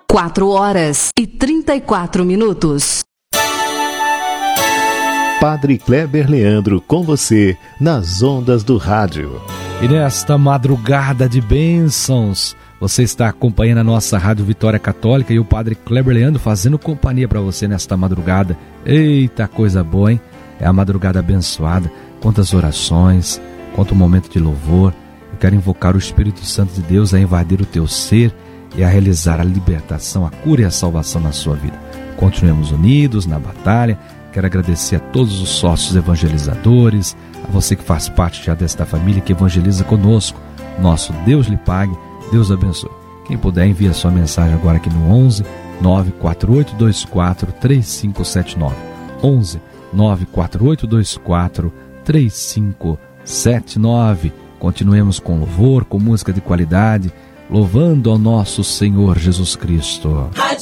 4h34. Padre Kleber Leandro com você nas ondas do rádio. E nesta madrugada de bênçãos, você está acompanhando a nossa Rádio Vitória Católica e o Padre Kleber Leandro fazendo companhia para você nesta madrugada. Eita, coisa boa, hein? É a madrugada abençoada. Quantas orações, quanto momento de louvor. Eu quero invocar o Espírito Santo de Deus a invadir o teu ser e a realizar a libertação, a cura e a salvação na sua vida. Continuemos unidos na batalha. Quero agradecer a todos os sócios evangelizadores, a você que faz parte já desta família que evangeliza conosco. Nosso Deus lhe pague, Deus abençoe. Quem puder, envia sua mensagem agora aqui no 11 94824 3579. 11 94824 3579. Continuemos com louvor, com música de qualidade, louvando ao nosso Senhor Jesus Cristo.